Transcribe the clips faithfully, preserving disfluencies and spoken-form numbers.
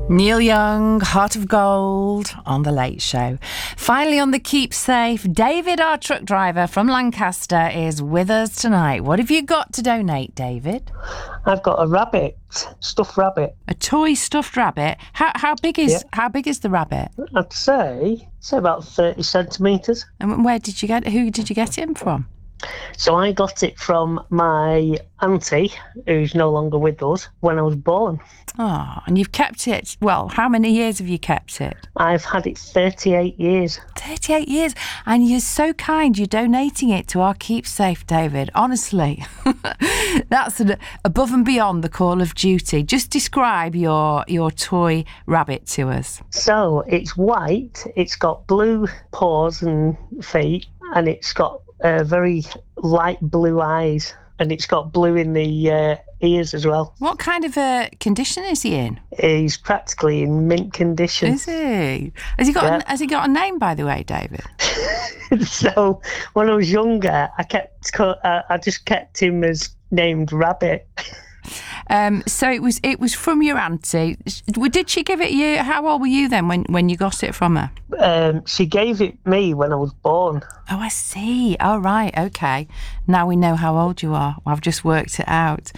Neil Young, Heart of Gold on The Late Show. Finally on the Keep Safe, David, our truck driver from Lancaster, is with us tonight. What have you got to donate, David? I've got a rabbit, stuffed rabbit. A toy stuffed rabbit? How how big is Yeah. how big is the rabbit? I'd say, say about thirty centimetres. And where did you get who did you get him from? So I got it from my auntie, who's no longer with us, when I was born. Oh, and you've kept it. Well, how many years have you kept it? I've had it thirty-eight years. thirty-eight years. And you're so kind. You're donating it to our Keep Safe, David. Honestly, that's an, above and beyond the call of duty. Just describe your, your toy rabbit to us. So it's white, it's got blue paws and feet, and it's got uh, very light blue eyes, and it's got blue in the uh, ears as well. What kind of a condition is he in? He's practically in mint condition. Is he? Has he got Yeah. a, has he got a name, by the way, David? So when I was younger, I kept co- uh, I just kept him as named Rabbit. Um, so it was it was from your auntie. Did she give it you? How old were you then when, when you got it from her? Um, she gave it me when I was born. Oh, I see. Oh, right. Okay. Now we know how old you are. I've just worked it out.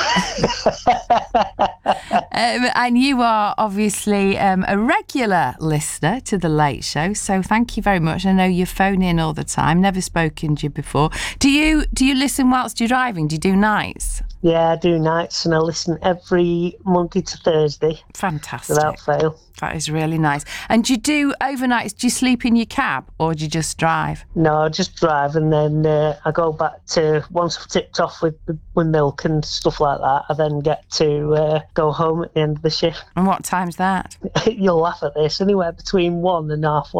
um, and you are obviously um, a regular listener to The Late Show, so thank you very much. I know you phone in all the time. Never spoken to you before. Do you do you listen whilst you're driving? Do you do nights? Yeah, I do nights, and I listen every Monday to Thursday Fantastic. without fail. That is really nice. And do you do overnights? Do you sleep in your cab or do you just drive? No, I just drive, and then uh, I go back to, once I've tipped off with with milk and stuff like that, I then get to uh, go home at the end of the shift. And what time's that? You'll laugh at this, anywhere between one and half one.